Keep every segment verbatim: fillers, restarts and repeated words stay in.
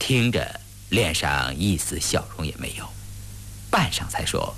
听着脸上一丝笑容也没有，半晌才说：“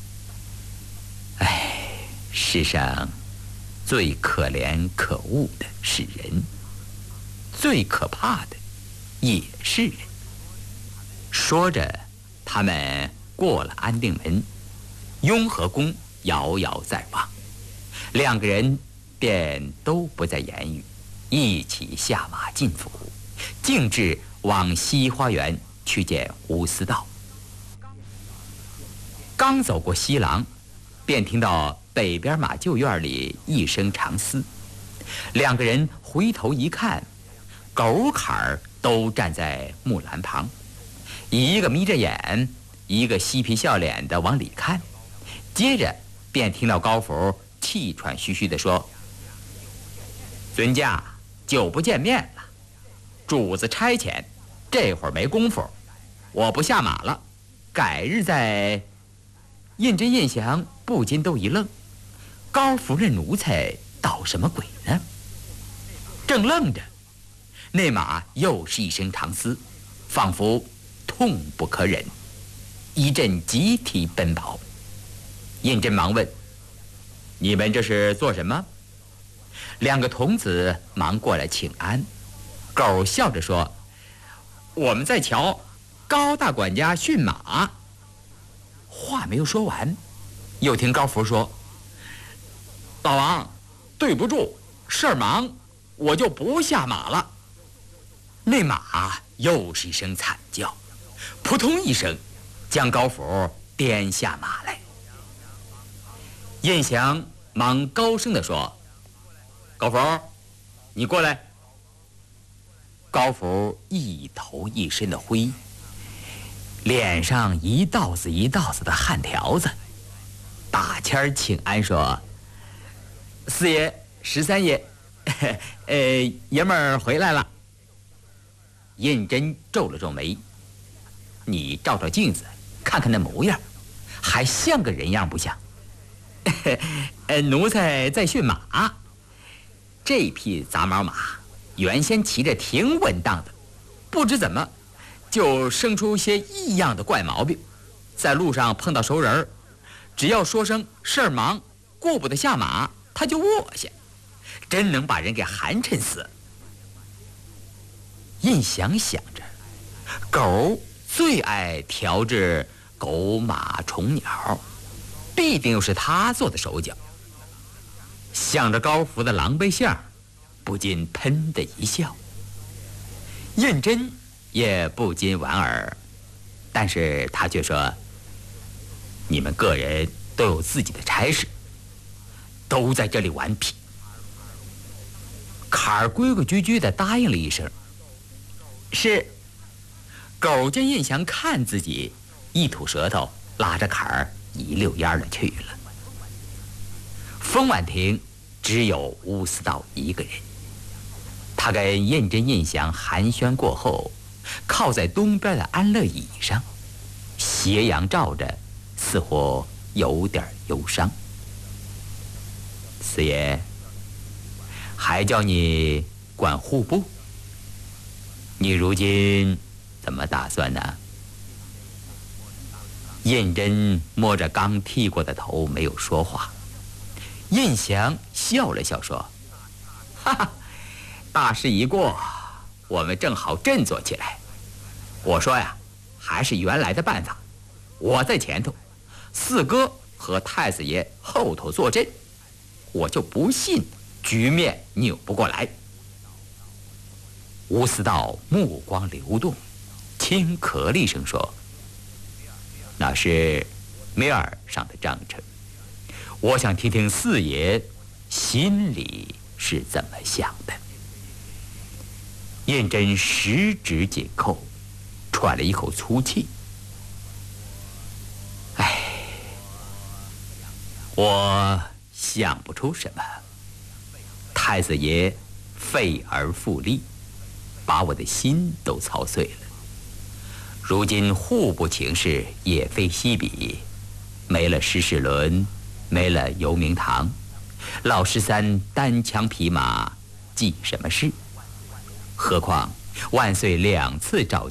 哎，世上最可怜可恶的是人，最可怕的也是人。”说着，他们过了安定门，雍和宫遥遥在望，两个人便都不再言语，一起下马进府，径直往西花园去见吴思道。刚走过西廊，便听到北边马厩院里一声长嘶，两个人回头一看，狗坎儿都站在木栏旁，一个眯着眼，一个嬉皮笑脸的往里看。接着便听到高福气喘吁吁地说：“尊驾，久不见面了，主子差遣，这会儿没工夫，我不下马了，改日再。”胤禛、胤祥不禁都一愣，高夫人奴才捣什么鬼呢？正愣着，那马又是一声长嘶，仿佛痛不可忍，一阵集体奔跑。胤禛忙问：“你们这是做什么？”两个童子忙过来请安。狗笑着说：“我们在瞧高大管家驯马。”话没有说完，又听高福说：“老王，对不住，事儿忙，我就不下马了。”那马又是一声惨叫，扑通一声将高福颠下马来。胤祥忙高声地说：“高福，你过来。”高福一头一身的灰，脸上一道子一道子的汗条子，打签儿请安说：“四爷、十三爷，呃，爷们儿回来了。”胤禛皱了皱眉：“你照照镜子，看看那模样，还像个人样不像？”“呃，奴才在驯马。这匹杂毛马原先骑着挺稳当的，不知怎么就生出些异样的怪毛病，在路上碰到熟人，只要说声事儿忙，顾不得下马，他就卧下，真能把人给寒碜死。”胤祥想着，狗最爱调制狗马虫鸟，必定又是他做的手脚。想着高福的狼狈相，不禁喷的一笑。胤禛也不禁莞尔，但是他却说：“你们个人都有自己的差事，都在这里顽皮。”坎儿规规矩矩地答应了一声：“是。”狗见胤祥看自己，一吐舌头，拉着坎儿一溜烟儿的去了。风婉亭只有乌思道一个人，他跟胤禛、胤祥寒暄过后，靠在东边的安乐椅上，斜阳照着，似乎有点忧伤。“四爷，还叫你管户部，你如今怎么打算呢？”胤禛摸着刚剃过的头，没有说话。胤祥笑了笑说：“哈哈，大事一过，我们正好振作起来。我说呀，还是原来的办法，我在前头，四哥和太子爷后头坐镇，我就不信局面扭不过来。”乌思道目光流动，轻咳了一声说：“那是面儿上的章程，我想听听四爷心里是怎么想的。”胤禛十指紧扣，喘了一口粗气：“哎，我想不出什么。太子爷费而复利，把我的心都操碎了。如今户部情势也非昔比，没了施世伦，没了游明堂，老十三单枪匹马记什么事？何况万岁两次召